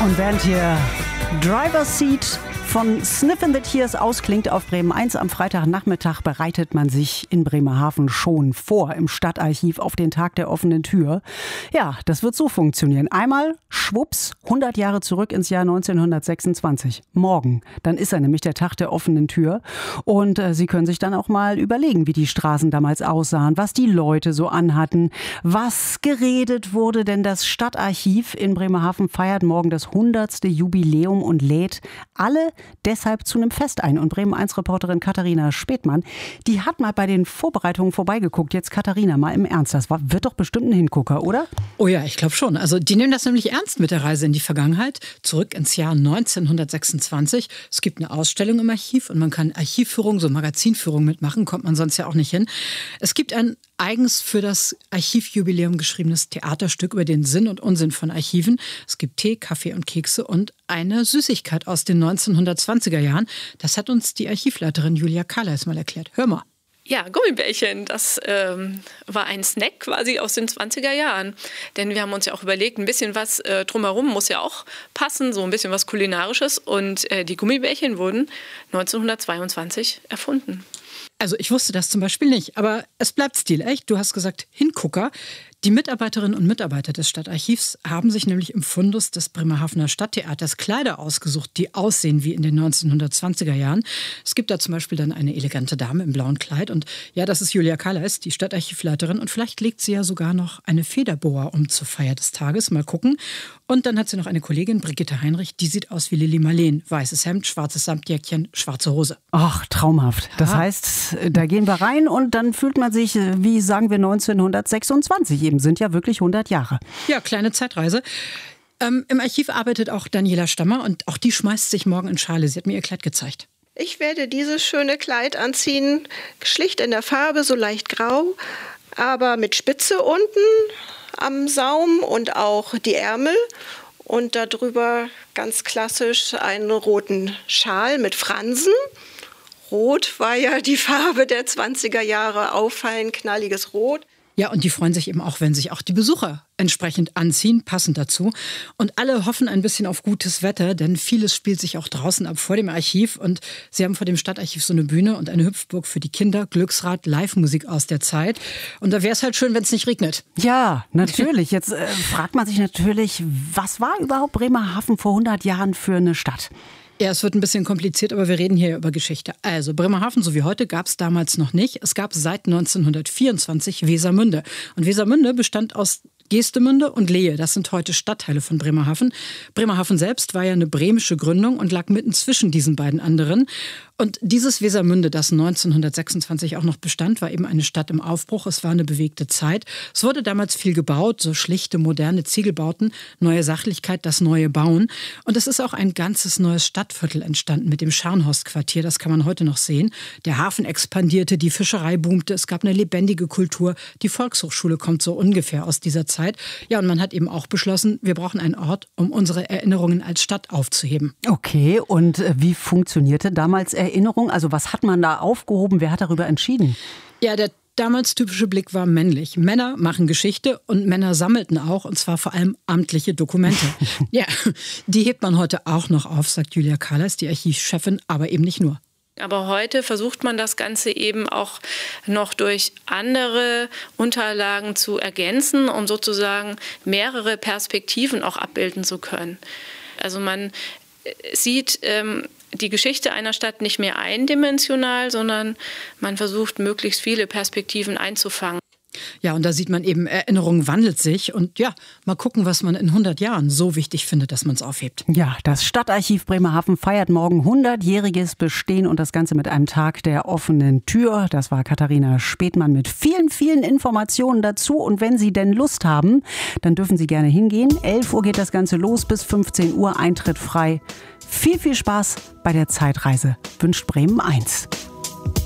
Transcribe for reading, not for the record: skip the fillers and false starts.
Und während hier Driver's Seat von Sniffin' the Tears ausklingt auf Bremen 1 am Freitagnachmittag, bereitet man sich in Bremerhaven schon vor im Stadtarchiv auf den Tag der offenen Tür. Ja, das wird so funktionieren. Einmal, schwupps, 100 Jahre zurück ins Jahr 1926. Morgen, dann ist er nämlich der Tag der offenen Tür. Und Sie können sich dann auch mal überlegen, wie die Straßen damals aussahen, was die Leute so anhatten, was geredet wurde. Denn das Stadtarchiv in Bremerhaven feiert morgen das 100. Jubiläum und lädt alle deshalb zu einem Fest ein. Und Bremen-1-Reporterin Katharina Spätmann, die hat mal bei den Vorbereitungen vorbeigeguckt. Jetzt Katharina, mal im Ernst, wird doch bestimmt ein Hingucker, oder? Oh ja, ich glaube schon. Also die nehmen das nämlich ernst mit der Reise in die Vergangenheit, zurück ins Jahr 1926. Es gibt eine Ausstellung im Archiv und man kann Archivführung, so Magazinführung mitmachen, kommt man sonst ja auch nicht hin. Es gibt ein eigens für das Archivjubiläum geschriebenes Theaterstück über den Sinn und Unsinn von Archiven. Es gibt Tee, Kaffee und Kekse und eine Süßigkeit aus den 1920er Jahren. Das hat uns die Archivleiterin Julia Karleis mal erklärt. Hör mal. Ja, Gummibärchen, das war ein Snack quasi aus den 20er Jahren. Denn wir haben uns ja auch überlegt, ein bisschen was drumherum muss ja auch passen, so ein bisschen was Kulinarisches. Und die Gummibärchen wurden 1922 erfunden. Also ich wusste das zum Beispiel nicht, aber es bleibt stilecht. Du hast gesagt Hingucker. Die Mitarbeiterinnen und Mitarbeiter des Stadtarchivs haben sich nämlich im Fundus des Bremerhavener Stadttheaters Kleider ausgesucht, die aussehen wie in den 1920er Jahren. Es gibt da zum Beispiel dann eine elegante Dame im blauen Kleid und ja, das ist Julia Karleis, die Stadtarchivleiterin und vielleicht legt sie ja sogar noch eine Federboa um zur Feier des Tages. Mal gucken. Und dann hat sie noch eine Kollegin, Brigitte Heinrich, die sieht aus wie Lili Marleen. Weißes Hemd, schwarzes Samtjäckchen, schwarze Hose. Ach, traumhaft. Das heißt, da gehen wir rein und dann fühlt man sich, wie sagen wir 1926 eben, sind ja wirklich 100 Jahre. Ja, kleine Zeitreise. Im Archiv arbeitet auch Daniela Stammer und auch die schmeißt sich morgen in Schale. Sie hat mir ihr Kleid gezeigt. Ich werde dieses schöne Kleid anziehen, schlicht in der Farbe, so leicht grau, aber mit Spitze unten am Saum und auch die Ärmel und darüber ganz klassisch einen roten Schal mit Fransen. Rot war ja die Farbe der 20er Jahre, auffallend knalliges Rot. Ja, und die freuen sich eben auch, wenn sich auch die Besucher entsprechend anziehen, passend dazu. Und alle hoffen ein bisschen auf gutes Wetter, denn vieles spielt sich auch draußen ab vor dem Archiv. Und sie haben vor dem Stadtarchiv so eine Bühne und eine Hüpfburg für die Kinder, Glücksrad, Live-Musik aus der Zeit. Und da wäre es halt schön, wenn es nicht regnet. Ja, natürlich. Jetzt fragt man sich natürlich, was war überhaupt Bremerhaven vor 100 Jahren für eine Stadt? Ja, es wird ein bisschen kompliziert, aber wir reden hier über Geschichte. Also Bremerhaven, so wie heute, gab es damals noch nicht. Es gab seit 1924 Wesermünde. Und Wesermünde bestand aus Geestemünde und Lehe, das sind heute Stadtteile von Bremerhaven. Bremerhaven selbst war ja eine bremische Gründung und lag mitten zwischen diesen beiden anderen. Und dieses Wesermünde, das 1926 auch noch bestand, war eben eine Stadt im Aufbruch. Es war eine bewegte Zeit. Es wurde damals viel gebaut, so schlichte, moderne Ziegelbauten, neue Sachlichkeit, das neue Bauen. Und es ist auch ein ganzes neues Stadtviertel entstanden mit dem Scharnhorstquartier. Das kann man heute noch sehen. Der Hafen expandierte, die Fischerei boomte, es gab eine lebendige Kultur. Die Volkshochschule kommt so ungefähr aus dieser Zeit. Ja, und man hat eben auch beschlossen, wir brauchen einen Ort, um unsere Erinnerungen als Stadt aufzuheben. Okay, und wie funktionierte damals Erinnerung? Also was hat man da aufgehoben? Wer hat darüber entschieden? Ja, der damals typische Blick war männlich. Männer machen Geschichte und Männer sammelten auch, und zwar vor allem amtliche Dokumente. Ja, die hebt man heute auch noch auf, sagt Julia Karleis, die Archivchefin, aber eben nicht nur. Aber heute versucht man das Ganze eben auch noch durch andere Unterlagen zu ergänzen, um sozusagen mehrere Perspektiven auch abbilden zu können. Also man sieht die Geschichte einer Stadt nicht mehr eindimensional, sondern man versucht, möglichst viele Perspektiven einzufangen. Ja, und da sieht man eben, Erinnerung wandelt sich. Und ja, mal gucken, was man in 100 Jahren so wichtig findet, dass man es aufhebt. Ja, das Stadtarchiv Bremerhaven feiert morgen 100-jähriges Bestehen und das Ganze mit einem Tag der offenen Tür. Das war Katharina Spätmann mit vielen, vielen Informationen dazu. Und wenn Sie denn Lust haben, dann dürfen Sie gerne hingehen. 11 Uhr geht das Ganze los, bis 15 Uhr Eintritt frei. Viel, viel Spaß bei der Zeitreise. Wünscht Bremen 1.